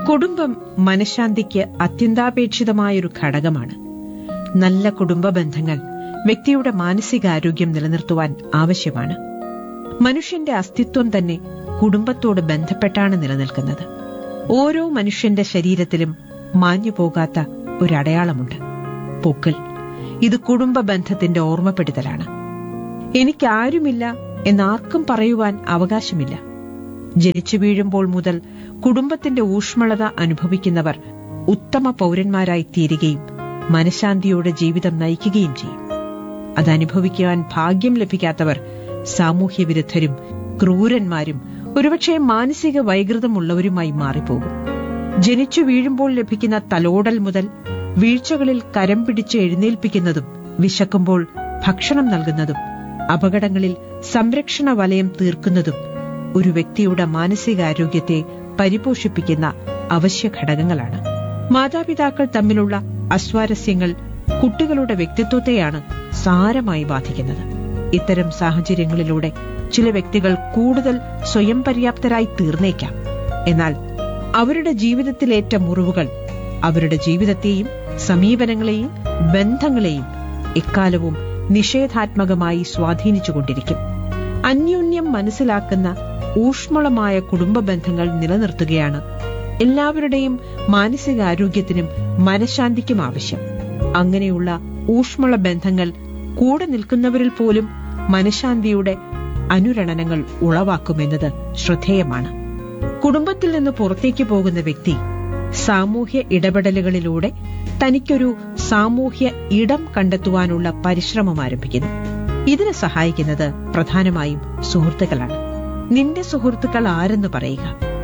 കുടുംബം മനഃശാന്തിക്ക് അത്യന്താപേക്ഷിതമായൊരു ഘടകമാണ്. നല്ല കുടുംബ ബന്ധങ്ങൾ വ്യക്തിയുടെ മാനസികാരോഗ്യം നിലനിർത്തുവാൻ ആവശ്യമാണ്. മനുഷ്യന്റെ അസ്തിത്വം തന്നെ കുടുംബത്തോട് ബന്ധപ്പെട്ടാണ് നിലനിൽക്കുന്നത്. ഓരോ മനുഷ്യന്റെ ശരീരത്തിലും മാഞ്ഞുപോകാത്ത ഒരടയാളമുണ്ട്, പൊക്കിൾ. ഇത് കുടുംബ ബന്ധത്തിന്റെ ഓർമ്മപ്പെടുത്തലാണ്. എനിക്കാരുമില്ല എന്നാർക്കും പറയുവാൻ അവകാശമില്ല. ജനിച്ചു വീഴുമ്പോൾ മുതൽ കുടുംബത്തിന്റെ ഊഷ്മളത അനുഭവിക്കുന്നവർ ഉത്തമ പൗരന്മാരായി തീരുകയും മനഃശാന്തിയോടെ ജീവിതം നയിക്കുകയും ചെയ്യും. അതനുഭവിക്കുവാൻ ഭാഗ്യം ലഭിക്കാത്തവർ സാമൂഹ്യവിരുദ്ധരും ക്രൂരന്മാരും ഒരുപക്ഷെ മാനസിക വൈകൃതമുള്ളവരുമായി മാറിപ്പോകും. ജനിച്ചു വീഴുമ്പോൾ ലഭിക്കുന്ന തലോടൽ മുതൽ വീഴ്ചകളിൽ കരം പിടിച്ച് എഴുന്നേൽപ്പിക്കുന്നതും വിശക്കുമ്പോൾ ഭക്ഷണം നൽകുന്നതും അപകടങ്ങളിൽ സംരക്ഷണ വലയം തീർക്കുന്നതും ഒരു വ്യക്തിയുടെ മാനസികാരോഗ്യത്തെ പരിപോഷിപ്പിക്കുന്ന അവശ്യ ഘടകങ്ങളാണ്. മാതാപിതാക്കൾ തമ്മിലുള്ള അസ്വാരസ്യങ്ങൾ കുട്ടികളുടെ വ്യക്തിത്വത്തെയാണ് സാരമായി ബാധിക്കുന്നത്. ഇത്തരം സാഹചര്യങ്ങളിലൂടെ ചില വ്യക്തികൾ കൂടുതൽ സ്വയം പര്യാപ്തരായി തീർന്നേക്കാം. എന്നാൽ അവരുടെ ജീവിതത്തിലേറ്റ മുറിവുകൾ അവരുടെ ജീവിതത്തെയും സമീപനങ്ങളെയും ബന്ധങ്ങളെയും എക്കാലവും നിഷേധാത്മകമായി സ്വാധീനിച്ചുകൊണ്ടിരിക്കും. അന്യോന്യം മനസ്സിലാക്കുന്ന ഊഷ്മളമായ കുടുംബ ബന്ധങ്ങൾ നിലനിർത്തുകയാണ് എല്ലാവരുടെയും മാനസികാരോഗ്യത്തിനും മനഃശാന്തിക്കും ആവശ്യം. അങ്ങനെയുള്ള ഊഷ്മള ബന്ധങ്ങൾ കൂടെ നിൽക്കുന്നവരിൽ പോലും മനഃശാന്തിയുടെ അനുരണനങ്ങൾ ഉളവാക്കുമെന്നത് ശ്രദ്ധേയമാണ്. കുടുംബത്തിൽ നിന്ന് പുറത്തേക്ക് പോകുന്ന വ്യക്തി സാമൂഹ്യ ഇടപെടലുകളിലൂടെ തനിക്കൊരു സാമൂഹ്യ ഇടം കണ്ടെത്തുവാനുള്ള പരിശ്രമം ആരംഭിക്കുന്നു. ഇതിന് സഹായിക്കുന്നത് പ്രധാനമായും സുഹൃത്തുക്കളാണ്. നിന്റെ സുഹൃത്തുക്കൾ ആരെന്ന് പറയുക,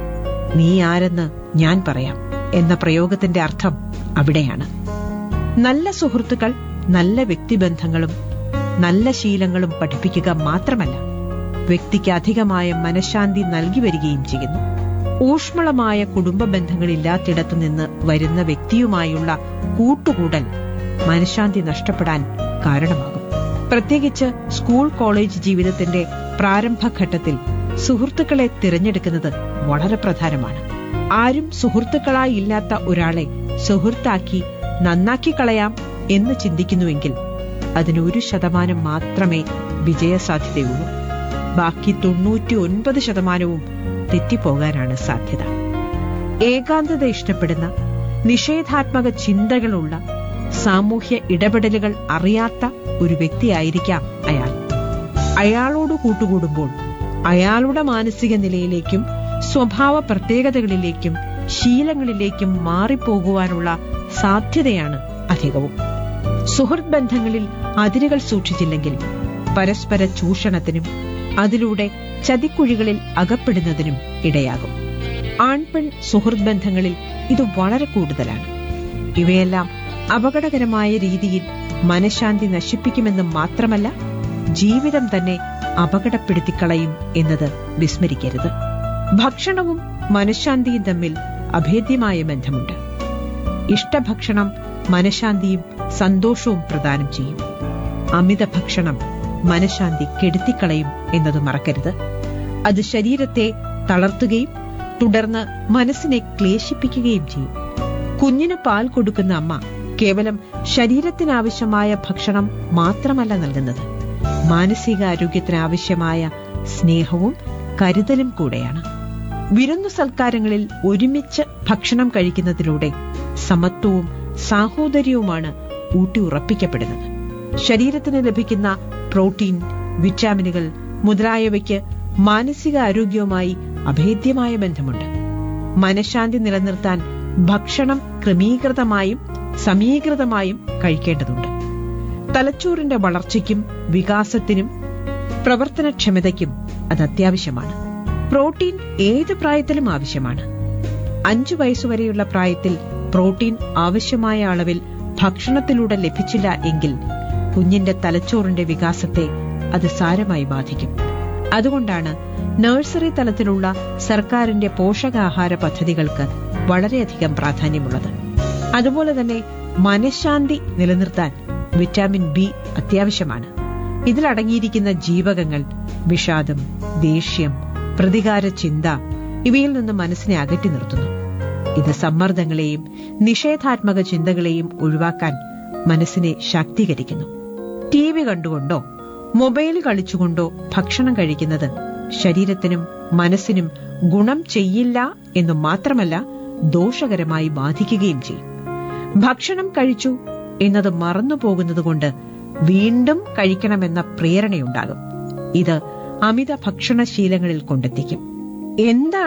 നീ ആരെന്ന് ഞാൻ പറയാം എന്ന പ്രയോഗത്തിന്റെ അർത്ഥം അവിടെയാണ്. നല്ല സുഹൃത്തുക്കൾ നല്ല വ്യക്തിബന്ധങ്ങളും നല്ല ശീലങ്ങളും പഠിപ്പിക്കുക മാത്രമല്ല, വ്യക്തിക്ക് അധികമായ മനഃശാന്തി നൽകി വരികയും ചെയ്യുന്നു. ഊഷ്മളമായ കുടുംബ ബന്ധങ്ങളില്ലാത്തിടത്തു നിന്ന് വരുന്ന വ്യക്തിയുമായുള്ള കൂട്ടുകൂടൽ മനഃശാന്തി നഷ്ടപ്പെടാൻ കാരണമാകും. പ്രത്യേകിച്ച് സ്കൂൾ കോളേജ് ജീവിതത്തിന്റെ പ്രാരംഭഘട്ടത്തിൽ സുഹൃത്തുക്കളെ തിരഞ്ഞെടുക്കുന്നത് വളരെ പ്രധാനമാണ്. ആരും സുഹൃത്തുക്കളായി ഇല്ലാത്ത ഒരാളെ സുഹൃത്താക്കി നന്നാക്കി കളയാം എന്ന് ചിന്തിക്കുന്നുവെങ്കിൽ അതിന് 1% മാത്രമേ വിജയസാധ്യതയുള്ളൂ. ബാക്കി 99% തെറ്റിപ്പോകാനാണ് സാധ്യത. ഏകാന്തത ഇഷ്ടപ്പെടുന്ന, നിഷേധാത്മക ചിന്തകളുള്ള, സാമൂഹ്യ ഇടപെടലുകൾ അറിയാത്ത ഒരു വ്യക്തിയായിരിക്കാം അയാൾ. അയാളോട് കൂട്ടുകൂടുമ്പോൾ അയാളുടെ മാനസിക നിലയിലേക്കും സ്വഭാവ പ്രത്യേകതകളിലേക്കും ശീലങ്ങളിലേക്കും മാറിപ്പോകുവാനുള്ള സാധ്യതയാണ് അധികവും. സുഹൃത്ത് ബന്ധങ്ങളിൽ അതിരുകൾ സൂക്ഷിച്ചില്ലെങ്കിൽ പരസ്പര ചൂഷണത്തിനും അതിലൂടെ ചതിക്കുഴികളിൽ അകപ്പെടുന്നതിനും ഇടയാകും. ആൺപെൺ സുഹൃത്ത് ബന്ധങ്ങളിൽ ഇത് വളരെ കൂടുതലാണ്. ഇവയെല്ലാം അപകടകരമായ രീതിയിൽ മനഃശാന്തി നശിപ്പിക്കുമെന്ന് മാത്രമല്ല, ജീവിതം തന്നെ അപകടപ്പെടുത്തിക്കളയും എന്നത് വിസ്മരിക്കരുത്. ഭക്ഷണവും മനഃശാന്തിയും തമ്മിൽ അഭേദ്യമായ ബന്ധമുണ്ട്. ഇഷ്ടഭക്ഷണം മനഃശാന്തിയും സന്തോഷവും പ്രദാനം ചെയ്യും. അമിത ഭക്ഷണം മനഃശാന്തി കെടുത്തിക്കളയും എന്നത് മറക്കരുത്. അത് ശരീരത്തെ തളർത്തുകയും തുടർന്ന് മനസ്സിനെ ക്ലേശിപ്പിക്കുകയും ചെയ്യും. കുഞ്ഞിന് പാൽ കൊടുക്കുന്ന അമ്മ കേവലം ശരീരത്തിനാവശ്യമായ ഭക്ഷണം മാത്രമല്ല നൽകുന്നത്, മാനസികാരോഗ്യത്തിനാവശ്യമായ സ്നേഹവും കരുതലും കൂടെയാണ്. വിരുന്നു സൽക്കാരങ്ങളിൽ ഒരുമിച്ച് ഭക്ഷണം കഴിക്കുന്നതിലൂടെ സമത്വവും സാഹോദര്യവുമാണ് ഊട്ടിയുറപ്പിക്കപ്പെടുന്നത്. ശരീരത്തിന് ലഭിക്കുന്ന പ്രോട്ടീൻ, വിറ്റാമിനുകൾ മുതലായവയ്ക്ക് മാനസികാരോഗ്യവുമായി അഭേദ്യമായ ബന്ധമുണ്ട്. മനഃശാന്തി നിലനിർത്താൻ ഭക്ഷണം ക്രമീകൃതമായും സമീകൃതമായും കഴിക്കേണ്ടതുണ്ട്. തലച്ചോറിന്റെ വളർച്ചയ്ക്കും വികാസത്തിനും പ്രവർത്തനക്ഷമതയ്ക്കും അത് അത്യാവശ്യമാണ്. പ്രോട്ടീൻ ഏത് പ്രായത്തിലും ആവശ്യമാണ്. 5 വയസ്സുവരെയുള്ള പ്രായത്തിൽ പ്രോട്ടീൻ ആവശ്യമായ അളവിൽ ഭക്ഷണത്തിലൂടെ ലഭിച്ചില്ല എങ്കിൽ കുഞ്ഞിന്റെ തലച്ചോറിന്റെ വികാസത്തെ അത് സാരമായി ബാധിക്കും. അതുകൊണ്ടാണ് നഴ്സറി തലത്തിലുള്ള സർക്കാരിന്റെ പോഷകാഹാര പദ്ധതികൾക്ക് വളരെയധികം പ്രാധാന്യമുള്ളത്. അതുപോലെ തന്നെ മനഃശാന്തി നിലനിർത്താൻ വിറ്റാമിൻ ബി അത്യാവശ്യമാണ്. ഇതിലടങ്ങിയിരിക്കുന്ന ജീവകങ്ങൾ വിഷാദം, ദേഷ്യം, പ്രതികാര ചിന്ത ഇവയിൽ നിന്ന് മനസ്സിനെ അകറ്റി നിർത്തുന്നു. ഇത് സമ്മർദ്ദങ്ങളെയും നിഷേധാത്മക ചിന്തകളെയും ഒഴിവാക്കാൻ മനസ്സിനെ ശാക്തീകരിക്കുന്നു. TV കണ്ടുകൊണ്ടോ മൊബൈൽ കളിച്ചുകൊണ്ടോ ഭക്ഷണം കഴിക്കുന്നത് ശരീരത്തിനും മനസ്സിനും ഗുണം ചെയ്യില്ല എന്നു മാത്രമല്ല ദോഷകരമായി ബാധിക്കുകയും ചെയ്യും. ഭക്ഷണം കഴിച്ചു എന്നത് മറന്നുപോകുന്നതുകൊണ്ട് വീണ്ടും കഴിക്കണമെന്ന പ്രേരണയുണ്ടാകും. ഇത് അമിത ഭക്ഷണശീലങ്ങളിൽ കൊണ്ടെത്തിക്കും. എന്താണ്